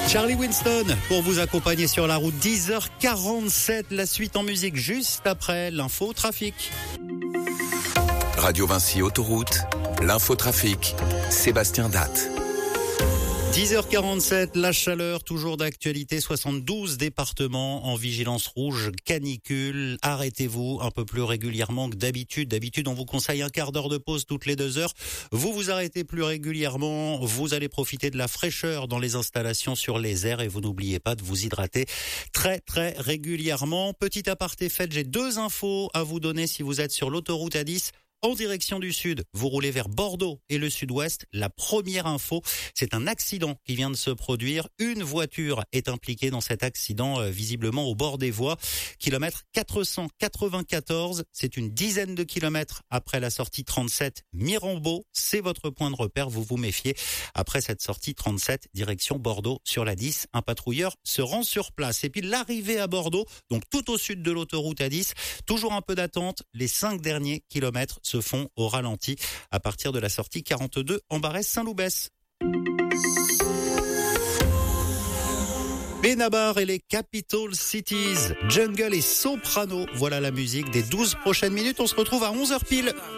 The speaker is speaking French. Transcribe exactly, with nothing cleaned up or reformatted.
Charlie Winston pour vous accompagner sur la route. Dix heures quarante-sept, la suite en musique juste après l'info trafic. Radio Vinci Autoroute, l'infotrafic, Sébastien Datte. dix heures quarante-sept, la chaleur toujours d'actualité, soixante-douze départements en vigilance rouge canicule. Arrêtez-vous un peu plus régulièrement que d'habitude. D'habitude, on vous conseille un quart d'heure de pause toutes les deux heures. Vous vous arrêtez plus régulièrement, vous allez profiter de la fraîcheur dans les installations sur les airs et vous n'oubliez pas de vous hydrater très très régulièrement. Petit aparté fait, j'ai deux infos à vous donner si vous êtes sur l'autoroute A dix. En direction du sud, vous roulez vers Bordeaux et le sud-ouest. La première info, c'est un accident qui vient de se produire. Une voiture est impliquée dans cet accident, euh, visiblement au bord des voies. Kilomètre quatre cent quatre-vingt-quatorze, c'est une dizaine de kilomètres après la sortie trente-sept Mirambeau. C'est votre point de repère, vous vous méfiez. Après cette sortie trente-sept, direction Bordeaux sur la dix, un patrouilleur se rend sur place. Et puis l'arrivée à Bordeaux, donc tout au sud de l'autoroute A dix, toujours un peu d'attente. Les cinq derniers kilomètres se font au ralenti à partir de la sortie quarante-deux en Barès-Saint-Loubès. Benabar et les Capital Cities, Jungle et Soprano, voilà la musique des douze prochaines minutes. On se retrouve à onze heures pile.